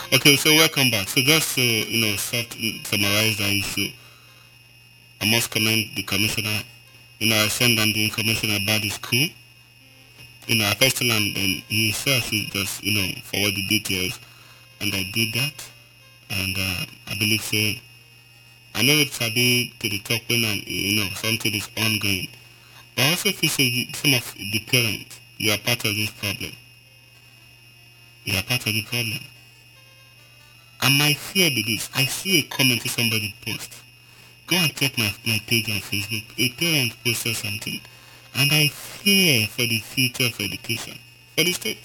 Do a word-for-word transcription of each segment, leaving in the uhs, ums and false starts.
Okay, so welcome back. So just to, you know, sort summarize that issue, I must commend the commissioner. You know, I sent them the information about the school. You know, I first told him, then he said he just, you know, forward the details, and I did that. And uh, I believe so. I know it's a bit to the top when, uh, you know, something is ongoing. But I also feel say some of the parents, you are part of this problem. You are part of the problem. And my fear be this. I see a comment to somebody post. Go and check my, my page on Facebook. A parent posted something. And I fear for the future of education. For the state.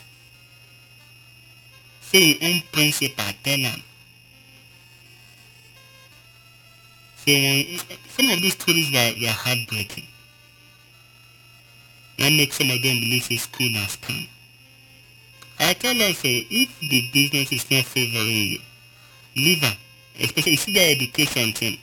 Say your own principal tell them. So when, some of these stories were, were heartbreaking. That makes some of them believe say school now scam. I tell us so if the business is not favoring you, leave her. Especially you see the education thing.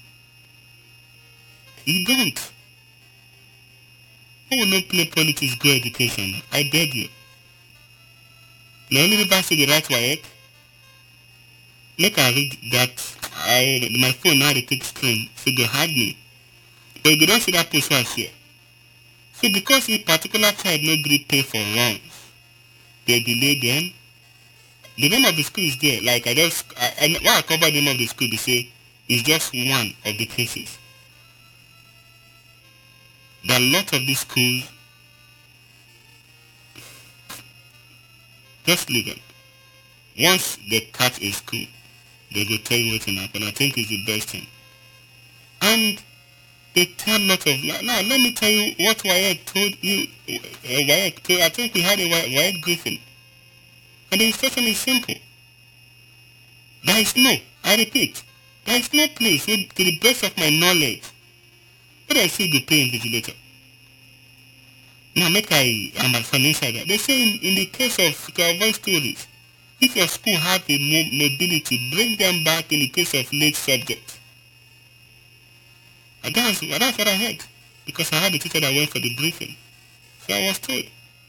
You don't. Who will not play politics go education? I beg you. The only reason say the right way, make I read that I my phone now they take screen, so go hide me. But you don't see that post right here. So because a particular child no gree pay for runs, they delay them. The name of the school is there. Like I just I, I why I cover the name of the school, they say is just one of the cases. There are a lot of these schools. Just leave them. Once they catch a school, they go tell you what's happen. I think it's the best thing. And they tell lot of now. Let me tell you what Wyatt told you. Uh, Wyatt told. I think we had a Wyatt briefing, and the instruction is simple. There is no. I repeat, there is no place where, to the best of my knowledge, where I see go pay invigilator. Now make I am a from insider. They say in, in the case of to avoid stories, if your school have a mo- mobility, bring them back in the case of late subject. And that's, well, that's what I heard. Because I had a teacher that went for the briefing. So I was told.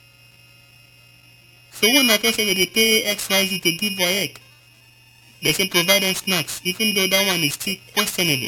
So when I said that they pay X Y Z to give work, they say provide them snacks, even though that one is still questionable.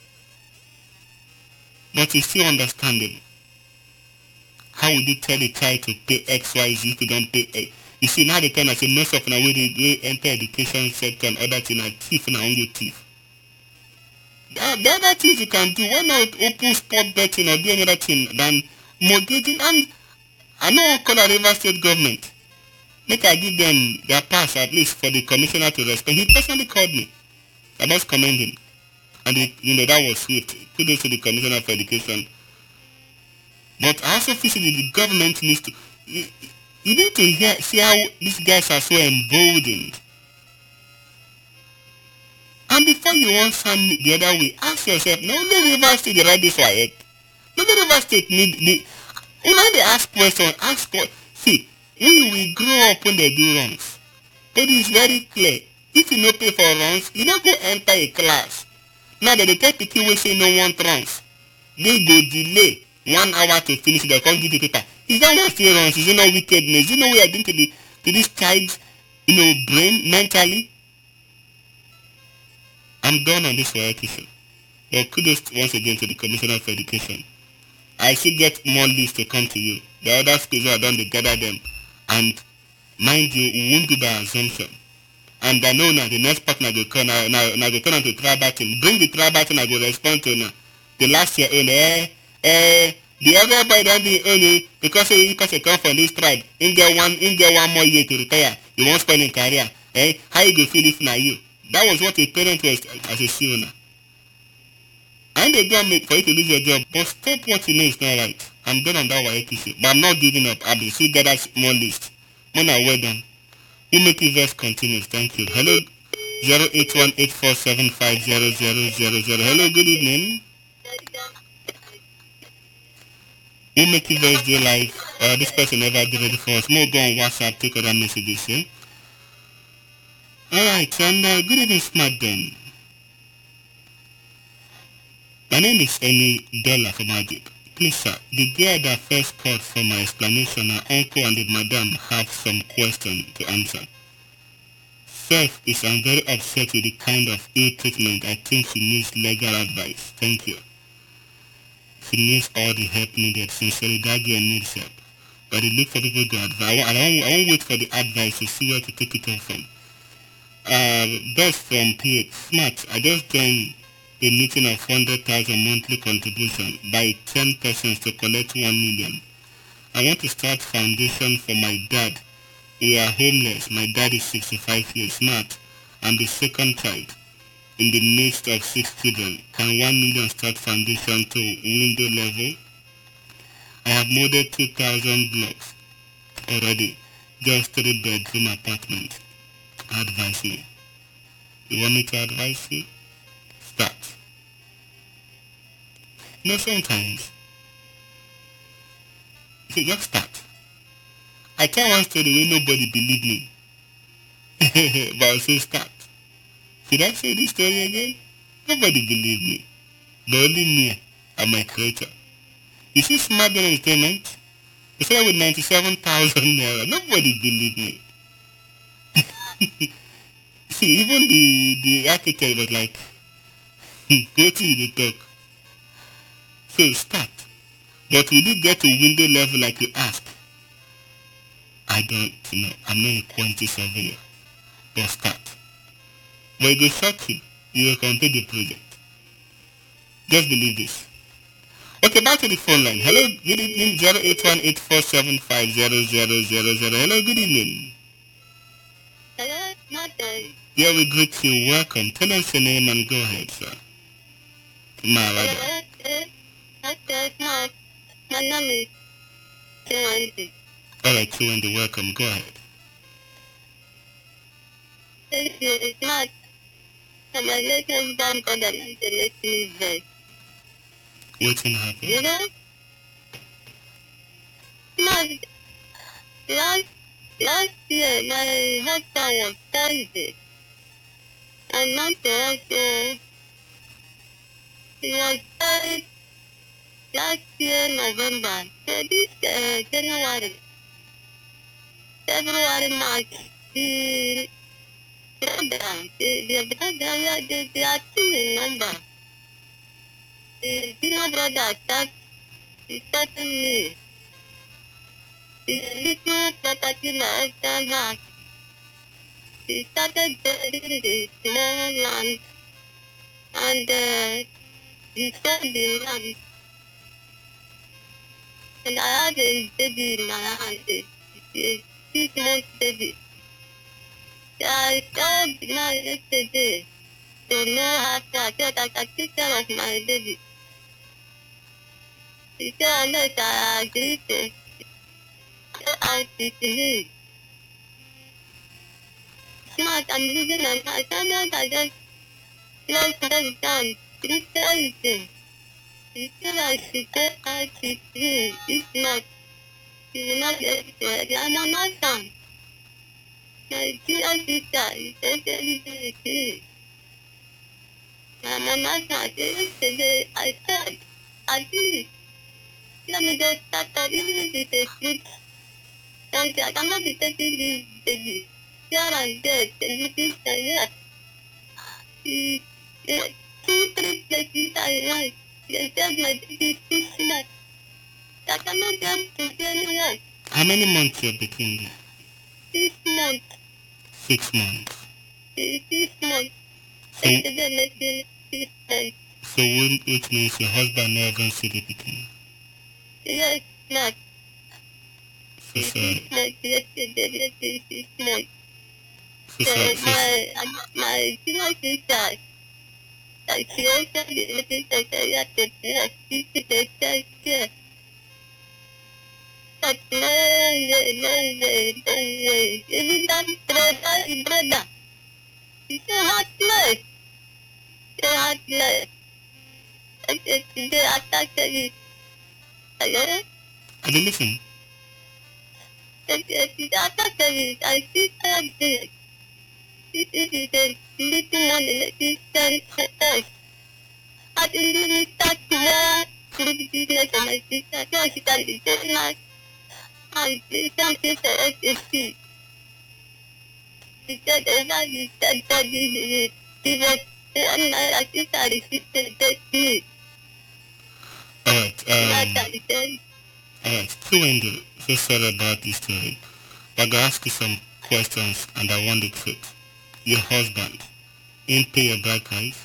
But it's still understandable. How would you tell a child to pay X Y Z if you don't pay X? You see, now they kind of say most of the way they, they enter education sector and other things are thief and only thief. The, the other things you can do, why not open sport betting or do any other thing than mortgaging? And I know I call a River State government. Make I give them their pass at least for the commissioner to respect. He personally called me. I must commend him. And it, you know, that was swift. Kudos to the commissioner for education. But I also feel that the government needs to. You, you need to hear, see how these guys are so emboldened. And before you want send the other way, ask yourself, no, no River State the right this way. No, no River State need the. You know, they ask questions, ask questions. See, we will grow up when they do wrongs. But it is very clear. If you no pay for runs, you don't go enter a class. Now that the tell people will say no want runs, they go delay one hour to finish. They can't give the paper. Is that not still runs? Is it not wickedness? Is it not we are doing to the to this child's, you know, brain mentally? I'm done on this work issue. But kudos once again to the Commissioner for Education. I still get more lists to come to you. The other schools are done to gather them, and mind you, we won't do by assumption. And I know now the next partner will come now, now, now go come on to tribal team. Bring the tribal team, I go respond to now. The last year only, eh, eh, the other boy don't be only because he because he come from this tribe. In get one, in get one more year to retire. You won't spend in career. Eh, how you go feel if na you? That was what a parent was as a C O now. And they don't make for you to lose your job, but stop what you know is not right. I'm done on that Y A issue, but I'm not giving up. I will still gather small list. When I well done. We make it verse continues. Thank you. Hello, zero eight one eight four seven five zero zero zero zero. Hello, good evening. We make it verse day live. Uh, this person never did it for us. More go on WhatsApp, take other messages. Eh? Alright, and uh, good evening, smart then. My name is Eni Della from Ajib. Please, sir, the girl that first called for my explanation, her uncle and the madam have some question to answer. Self is I'm very upset with the kind of ill treatment. I think she needs legal advice. Thank you. She needs all the help needed. Sincerely, that girl needs help. But they look for people to advise. I won't, I won't wait for the advice to see where to take it off from. Uh, best from P H. Smart. I just joined a meeting of one hundred thousand monthly contribution by ten persons to collect one million. I want to start foundation for my dad. We are homeless. My dad is sixty-five years. Smart. I'm the second child in the midst of six children. Can one million start foundation to window level? I have molded two thousand blocks already. Just three bedroom apartment. Advise me. You want me to advise you? Start. You know, sometimes, you just start. I tell one story where nobody believe me. But I'll say start. Should I say this story again? Nobody believe me. But only me and my creator. You see Smart Entertainment? They started with ninety-seven thousand naira. Nobody believe me. See, even the, the architect was like, what did you talk? So start. But will you get to window level like you asked? I don't know. I'm not a quantity surveyor. But start. But it will shock you. You will complete the project. Just believe this. Okay, back to the phone line. Hello, good evening. zero eight one eight four seven five zero zero zero zero. Hello, good evening. Hello, Martin. Yeah, we greet you. Welcome. Tell us your name and go ahead, sir. Marada. Hello, okay, my, my name is Chiwendi. Alright, Chiwendi, welcome. Go ahead. Thank you. It's not. I'm a little down for the listening voice. What's in happen? You know? Not. Last, last year, my husband was Thursday. And not last year. He was married last year, November. So this uh, January, February, March, the program, the the program, the the acting number, the senior brother attacked, he started me. The little property my husband had, he started building the small land, and uh, he sold the land. And I had a baby in my hand, a, a six month baby. So I told my yesterday to know after I thought I could take care of my baby. He said unless I agree to, I speak to him. Smart, I'm losing my mind. Sometimes I just lost them down. It's everything. He said I should get I speak to him. If not, he will not get it. I'm on my son. My dear sister, he said everything to him. I'm on my son. Yesterday, I said, I did it. Let me just start out. Even if it's a good country, I cannot be taking this baby. Here and there, and this and that. He, uh, two, three places I went. They said my baby is too smart. I cannot get to anyone. How many months you're between there? Six months. Six months. Six months. So, Yesterday, maybe six months. so when, which means your husband never even see the beginning. Yes, not. So Six sorry. months yesterday, maybe six months. So So sorry. So, my, my senior sister, like she also did looking at the yesterday, she did the test. But no, no, no, no, no, no. Even that brother, brother, he's a heartless. He's a heartless. I said, today I attacked me. Hello? I didn't listen. I said, today I attacked me. I see something. This is a little money, this is I didn't really start to learn to the business of my sister. So she can be very nice. I did something for S S C. He said, and I just said, that he he was, and I just had to sit there, that's me. Alright, Not um, that he said, alright, True Angel, so sorry about this story. I'm gonna ask you some questions and I want the truth. Your husband, in pay your bride price?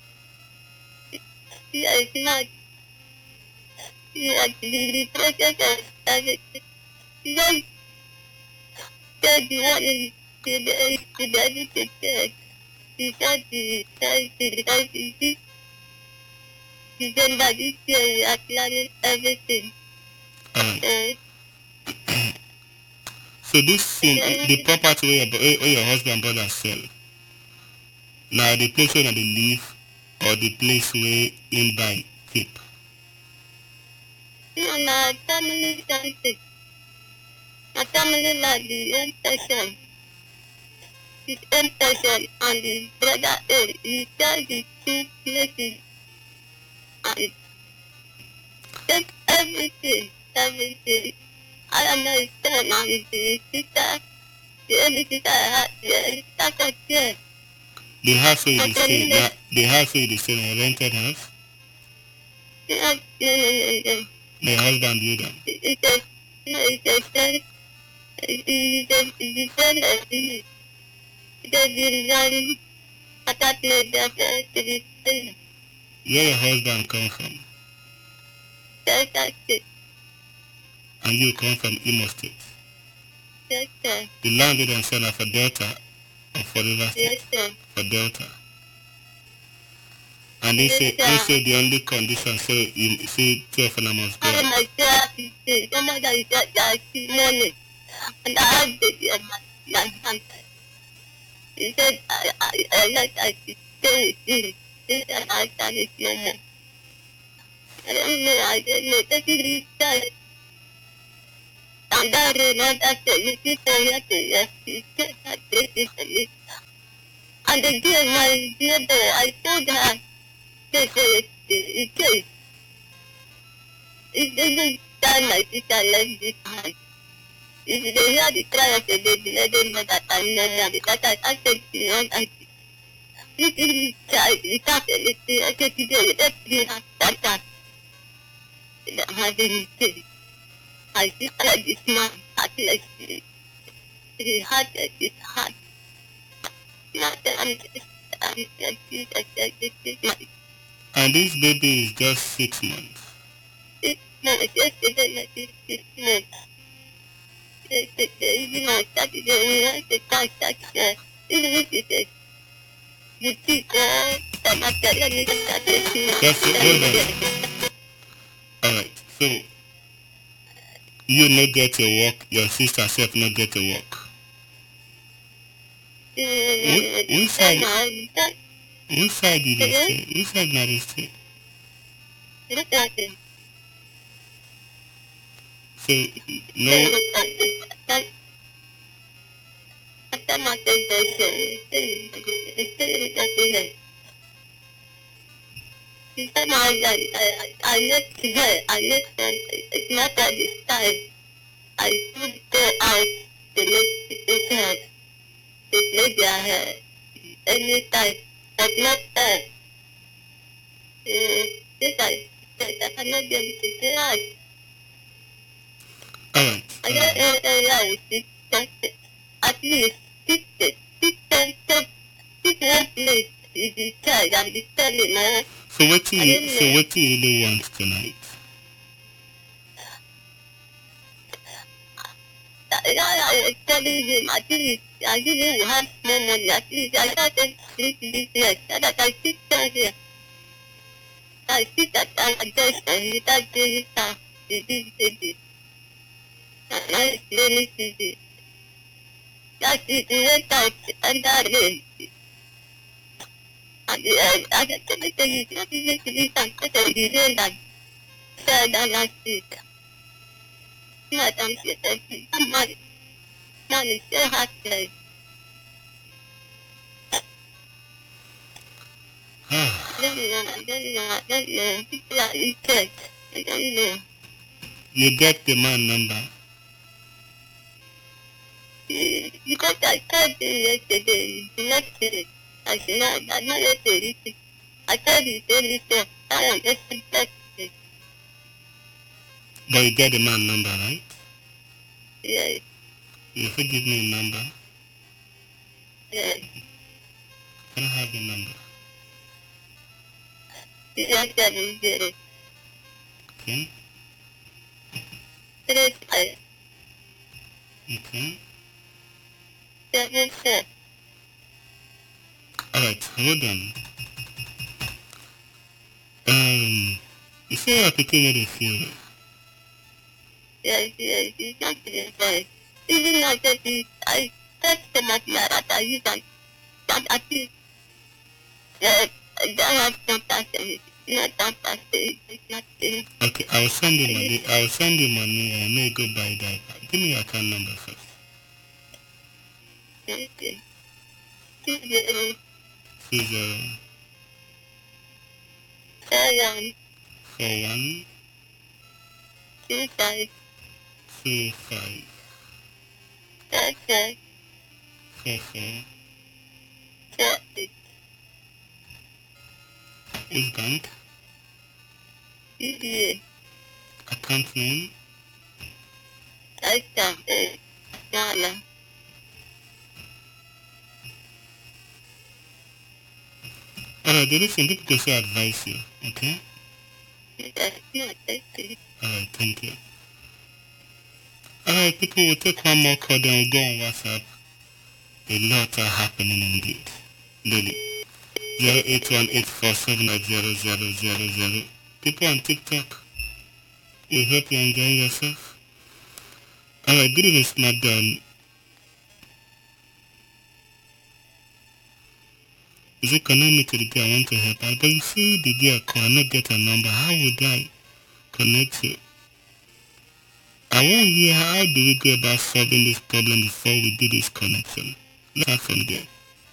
yes, not, yes, the, the process of, of it, yes, that you want to, to, to, to, to, to, to, he said, he said, he said, he he said that this year, I planned everything. Alright, Uh, so this thing, the property where your, where your husband brother sell, now the place where they live or the place where in buy keep? you know, my family something. My family like the infection. His infection and his brother A. He tells the two places and take everything, everything. I am not his son and his his sister. The only sister I had, the sister there. The house where But they then stay, he now, left, the house where they stay, a rented house, you know, the my husband build them. he said, you know, he said, he said, he said, he said, he said, attachment that to the thing. Where your husband come from, That's it. and you come from Imo State. Yes, sir. The land they sell are for Delta or for River Yes, State, sir. for Delta. And they Yes, say, they sir. say the only condition, so you say two of them must go. I myself is saying, somebody said that she money. And I asked the my son. He said, I, I, I like I should stay with you. He said, I said, it's no more. I don't know, I don't know, that is his child. And I don't know, that's it, you see, so you have to, yes, you said that this is it. And again, my dear boy, I told her, this is, it is, it doesn't stand my sister left this hand. If they hear the cry of the baby, let them know that I'm not there, because I acted the wrong act. This is his child, he can't tell it, I said to them, let's be that, that, that. I'm having it. I see that this man, heartless, he had his heart. Not that I'm just, I'm just, Jesus, this is my, And this baby is just six months. this man, yesterday, like this, this man. Yesterday, even on Saturday, we had to touch, touch, uh, even if it is, you see, uh, that my child is that That's it, hold on. Alright, so you not get to work, your sister self not get to work. Wh- Which side, which side did they stay? Which side did they stay? So, no, I looked to her, I looked and it's not at this time. I stood there out to look at this hand, this lady I had, any time, but not her. Uh, this I said, I cannot be able to say that. alright. I don't know that I six, at least six, six, six, six, six, six, at least, is the child, I'm just telling her. So what do I you, don't so know. what do you really want tonight? I, I, I telling him, at least, I didn't have more money, at least I got them sleep this year, so that I sit down here. I sit at a desk and without doing stuff, they did this. And I really see this. That is the red out and that is. And I, I got to make a not even to this and such a reason that said and I see it. Madam, she said, somebody, now you still have to. I don't know, I don't know, I don't know. People are in church. I don't know. You get the man number. Eh, because I tried it yesterday, the next day, I said, no, I'm not yet ready. I tried it early, so I am expected. But you get the man number, right? Yes, You should give me a number. yes, Can I have the number? zero seven zero Okay. three five Okay. seven four. Alright, hold on. Um, you say you're picking at a few. Yes, yes, it's not the right. Even though that is, I touch the material that I use and that I feel that I don't have contact with it. Not contact with it, it's not the Okay, I'll send you money. I'll send you money and I may go buy that. Give me your account number first. same. Two zero Two zero seven four one two five two five five five four four. four eight. Which bank? U B A. Account name? I stand in Ghana. Alright, listen, people can say advise you, okay? That's not it. Alright, thank you. Alright, people will take one more call, then we'll go on WhatsApp. A lot are happening indeed. Lily. zero eight one eight four seven zero zero zero zero. People on TikTok, we hope you're enjoying yourself. Alright, good evening, madam. Is it connect me to the girl I want to help her? But you see the girl call, I not get a number. How would I connect you? I won't hear how do we go about solving this problem before we do this connection. Let's start from there.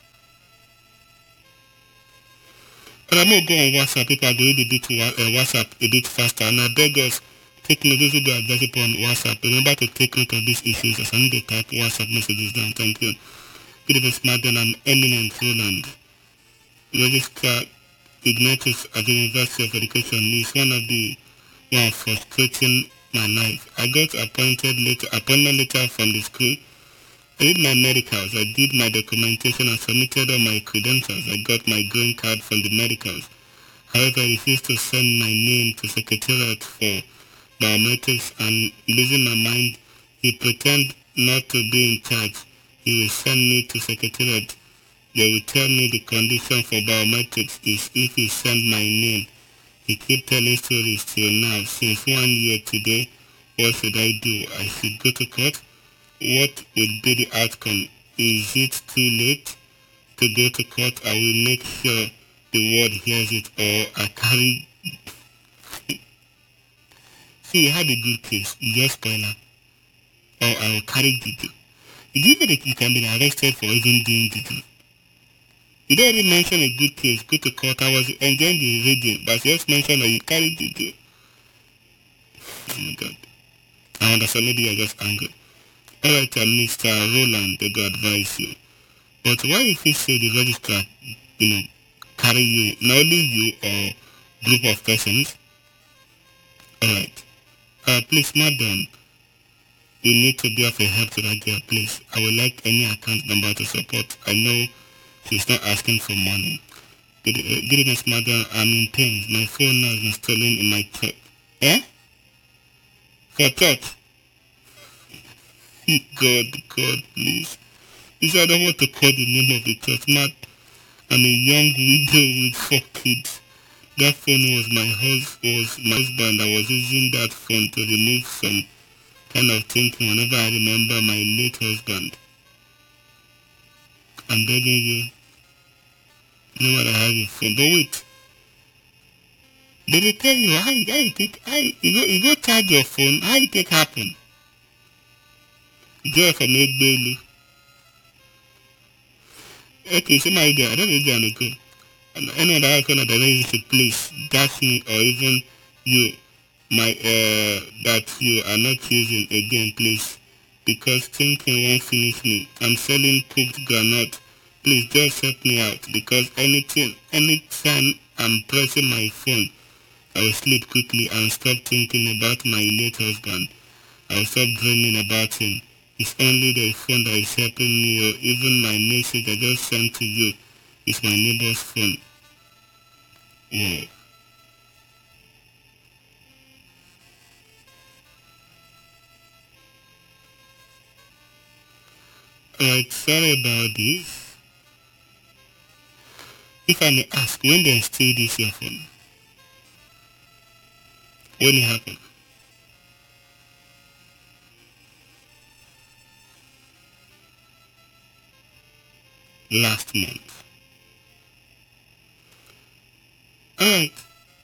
And I'm going to go on WhatsApp. People are going to do to uh, WhatsApp a bit faster. And I beg us, take note, those who go advise people on WhatsApp. Remember to take note of these issues. As I need to type WhatsApp messages down. Thank you. Good evening, Smartden and Eminent Roland. Registrar Ignatius at the University of Education is one of the one frustrating my life. I got appointed later, appointment letter from the school. I did my medicals. I did my documentation and submitted all my credentials. I got my green card from the medicals. However, I refused to send my name to Secretariat for Biometrics, and losing my mind, he pretend not to be in charge. He will send me to Secretariat. They will tell me the condition for biometrics is if he send my name. He keep telling stories till now. Since one year today, what should I do? I should go to court? What would be the outcome? Is it too late to go to court? I will make sure the world hears it, or I carry... See, you had a good case. You just spoil up. Or I will carry juju. Did you know that you can be arrested for even doing juju? You don't even mention a good case. Go to court. I was enjoying the reading, but you just mentioned that you carry juju. Oh my God. I understand. Maybe you're just angry. Alright, uh, Mister Roland, they go advise you. But why if you say the registrar, you know, carry you, not only you or group of persons? Alright. Uh, please, madam, you need to be of a help to that girl, please. I would like any account number to support. I know she's not asking for money. Good, uh, good evening, madam. I'm in pain. My phone now has been stolen in my church. Eh? For church? God, God, please. He said, I don't want to call the name of the church, man. I'm a young widow with four kids. That phone was my hus- was my husband. I was using that phone to remove some kind of thinking whenever I remember my late husband. I'm begging you. You know what, I have your phone. But wait. Did they tell you how, how you take, how you, you, go, you go charge your phone, how you take happen? Girl from Egbelu. Okay, so my idea, I don't know if go. And any other icon that I to please dash me, or even you, my uh that you are not using again, please because thinking won't finish me. I'm selling cooked granite. Please just help me out because anything, anytime I'm pressing my phone, I will sleep quickly and stop thinking about my late husband. I will stop dreaming about him. It's only the phone that is helping me, or even my message I just sent to you is my neighbor's phone. Yeah. Alright, sorry about this. If I may ask, when they steal this your phone? When it happened? Last month. Alright.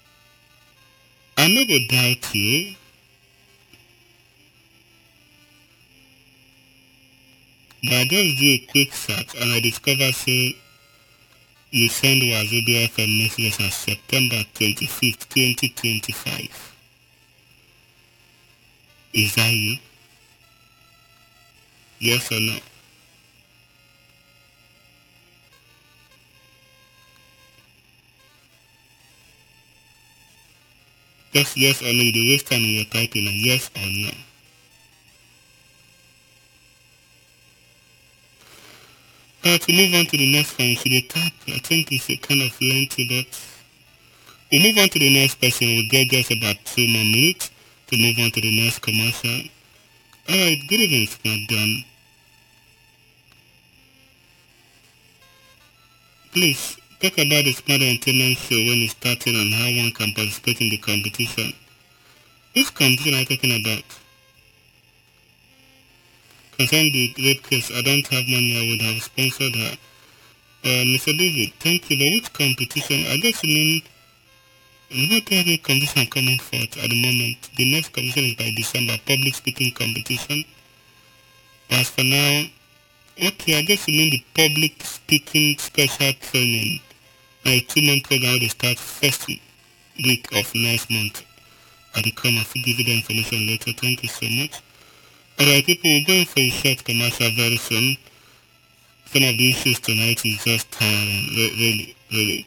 I never doubt you. But I just do a quick search and I discover say you send Wazobia F M messages on September twenty-fifth, twenty twenty-five. Is that you? Yes or no? Just yes or no. You do waste time in your typing. Yes or no? Uh, to move on to the next one, should I type? I think it's a kind of lengthy, but we'll move on to the next person. We'll get just about two more minutes to move on to the next commercial. Alright, good evening, Smart Done. Please, talk about the Smart Entertainment Show when it's starting and how one can participate in the competition. Which competition are you talking about? Concerning the rape case, I don't have money, I would have sponsored her. Uh, Mister David, thank you, but which competition? I guess you mean, not any competition coming forth at the moment. The next competition is by December, public speaking competition. As for now, okay, I guess you mean the public speaking special training. My two-month program will start first week of next month. I will come and give you the information later. Thank you so much. Alright, people, we're going for a short commercial very soon. Some of the issues tonight is just tiring, Re- really, really.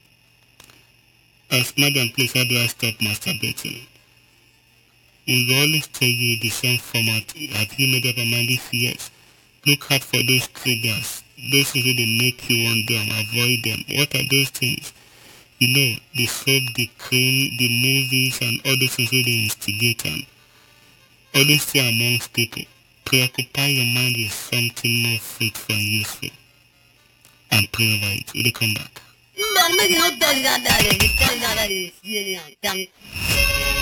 As madam, please, how do I stop masturbating? We will always tell you the same format. Have you made up your mind? If yes, look out for those triggers. Those things that they make you want them, avoid them. What are those things? You know, the soap, the cream, the movies, and all those things that they instigate them. Always stay amongst people. Preoccupy your mind with something more fruitful and useful. And pray over it. Will you come back?